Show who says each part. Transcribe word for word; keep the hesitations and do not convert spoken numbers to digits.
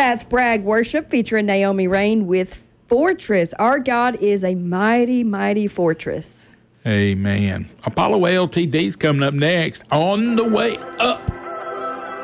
Speaker 1: That's Brag Worship featuring Naomi Rain with Fortress. Our God is a mighty, mighty fortress.
Speaker 2: Amen. Apollo L T D's coming up next on the way up.